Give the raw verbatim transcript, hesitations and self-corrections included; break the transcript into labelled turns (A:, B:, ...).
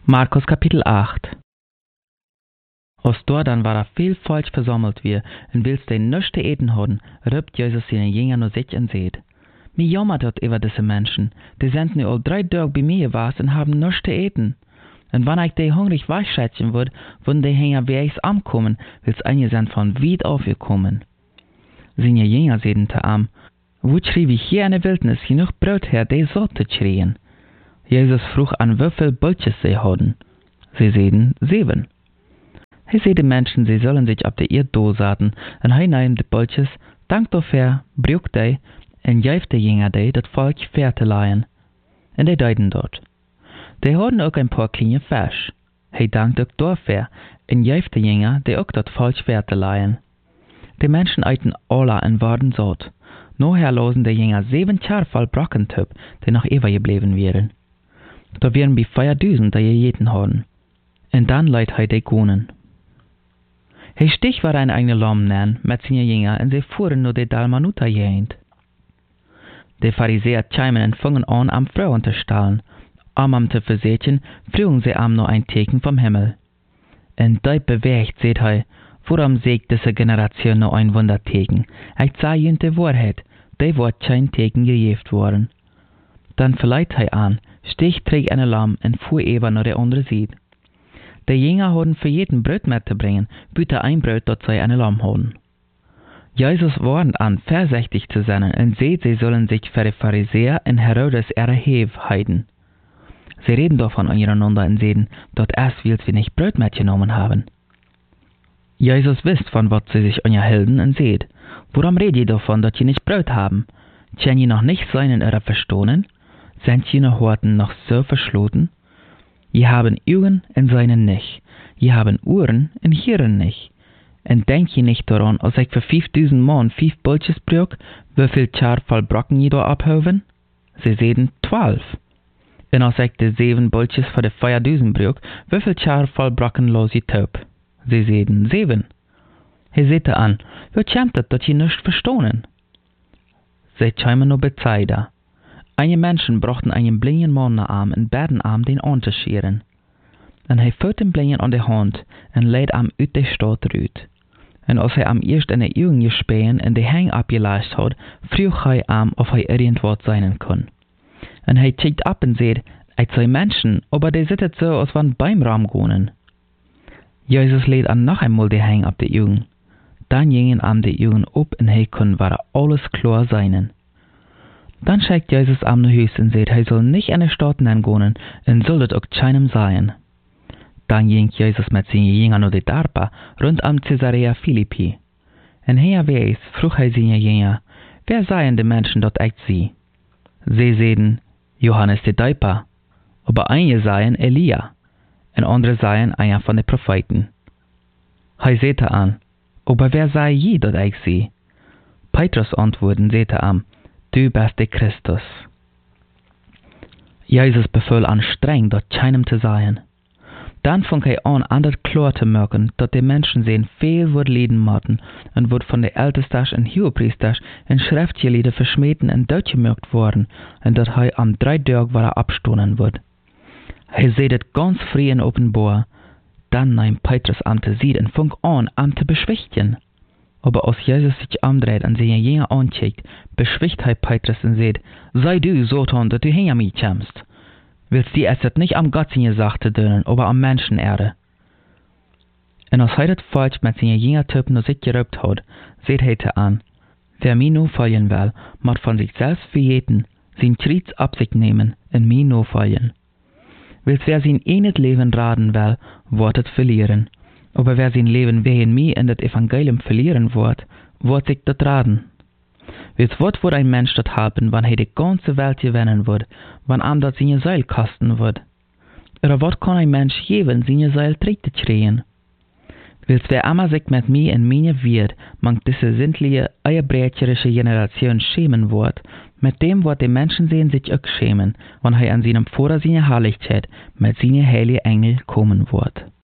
A: Markus Kapitel acht. Als dort dann war er viel Volk versammelt wie, und willst den nichts zu eten haben, rübt Jesus seine Jünger nur sich und sagt: Mir jammert dort über diese Menschen, die sind nu all drei Tage bei mir gewesen und haben nichts zu eten. Und wenn ich die hungrig wegschätzen würde, würden die Jünger wie ich's ankommen, wils einige sind von weit aufgekommen. Seine Jünger sagten zu ihm: Wo schrie ich hier in der Wildnis genug Brot her, die so zu schreien? Jesus frug an wie viel Bulches sie hatten. Sie sagten, sieben. Er sagte den Menschen, sie sollen sich auf die Erde saten, und er nahm die Bulches, dankt dafür, brauch die, und gab die Jünger die, das Volk fair zu leihen. Und die deuten dort. Die hatten auch ein paar kleine Fisch. Er dankt auch dafür, und gab die Jünger, die auch das Volk fair zu leihen. Die Menschen eiten alle und waren satt. Nachher losen die Jünger sieben Schar voll Brockentüb, die noch übergeblieben wären. Da wären bei viertausend, die gegeten haben. Und dann leiht er die Kuhnen. Er stich war ein eigener Lamm nennen, mit seinen Jünger, und sie fuhren nur die Dalmanuta jehend. Die Pharisäer chimen und fangen an, am Frauen zu stahlen. Um am zu versichern, fragen sie am nur ein Teken vom Himmel. Und da bewegt, seht er, warum sägt diese Generation nur ein Wunderteken? Ich sage ihnen die Wahrheit, die wird kein Teken gegeben worden. Dann verleiht er an, stich trägt eine Lamm und fuhr über nach der andere Seite. Die Jünger hatten für jeden Brot mitzubringen, bitte ein Brot, dort sei eine Lamm haben. Jesus warnt an, vorsichtig zu sein, und seht, sie sollen sich für die Pharisäer und Herodes erheben heiden. Sie reden davon untereinander und sehen, dort erst willst wir nicht Brot mitgenommen haben. Jesus wisst, von was sie sich unterhalten, und seht, warum redet ihr davon, dass ihr nicht Brot haben? Können ihr noch nicht sein in eurer Verstohnen? Sind jene Horten noch so verschlossen? Ihr haben Augen und seinen nicht. Ihr haben Ohren und hören nicht. Und denkt ihr nicht daran, als ich für fünftausend Mann fünf Bulches brauch, wie viel Schar voll Brocken ihr da abhöven? Sie sehen zwölf. Und als ich die sieben Bulches für die viertausend brauch, wie viel Schar voll Brocken los ihr taub? Sie sehen sieben. Er sehte an, wie kommt es, dass ihr nicht verstohnen? Sie chimen nur Bezeider. Einige Menschen brachten einen blinden Mann nach Arm und baten ihm, den Arm zu scheren. Und er führte den Blinden an die Hand und lädt ihm aus der Stadt raus. Und als er am erst in die Augen gespähen und die Hänge abgelascht hat, frug er ihm, ob er irgendwas sein kann. Und er schickt ab und sagt, ich sei Menschen, aber die sittet so, als wenn beim Raum gehen. Jesus lädt ihm noch einmal die Hänge ab die Augen. Dann gingen ihm die Augen ab und er konnte war alles klar sein. Dann schickt Jesus am nach Haus und sagt, er soll nicht in die Stadt hingehen und soll das auch keinem sein. Dann ging Jesus mit seinen Jüngern nach die Darpa rund um Caesarea Philippi. Und hier weiß, frug er seine Jünger, wer seien die Menschen dort echt sie? Sie sagten, Johannes der Täufer, aber einige seien Elia, und andere seien einer von den Propheten. Er sagte an, aber wer sei je dort echt sie? Petrus antworten, sagte an, du bist der Christus. Jesus befahl an streng, dort keinem zu sein. Dann fing er an, anders klar zu merken, dass die Menschen sehen, viel wird leiden müssen und wird von der Ältesten und Hohepriesters in Schriftgelehrten verschmähten und durchgemerkt worden und dass er am drei Tag war er abstoßen wird. Er sieht es ganz frei und offenbar. Dann nahm Petrus am zu sehen und fing an, am zu beschwichtigen. Aber als Jesus sich umdreht und seine Jünger anschaut, beschwicht er Petrus und sagt, sei du, Satan, dass du hinter mir kommst. Willst du es nicht am Gott seine Sache tun, aber am Menschenerde? Und als er das Volk mit seinen Jüngertypen nach sich gerübt hat, sagt er an, wer mir nur folgen will, muss von sich selbst verjeten, sein Kreuz ab sich nehmen und mir nur folgen. Willst wer sein eines Leben raten will, wird es verlieren. Aber wer sein Leben wegen mir in das Evangelium verlieren wird, wird sich das raten. Willst was wird ein Mensch das haben, wenn er die ganze Welt gewinnen wird, wenn ihm das seine Seele kosten wird? Oder was kann ein Mensch geben, seine Seele zurückzukriegen? Willst wer immer sich mit mir in meine wird, man diese sintliche, eierbrecherische Generation schämen wird, mit dem wird die Menschen sehen sich auch schämen, wenn er an seinem Vater seine Herrlichkeit mit seinen heiligen Engel kommen wird.